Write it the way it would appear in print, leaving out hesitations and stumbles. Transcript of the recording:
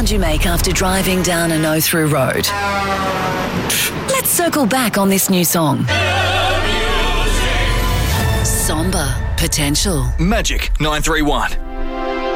sound you make after driving down a no-through road. Let's circle back on this new song. Somber Potential. Magic 931.